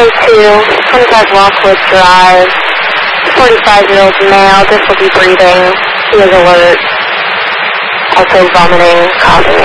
25 Lockwood Drive, 45-year-old male, difficulty breathing, he is alert, also vomiting, coughing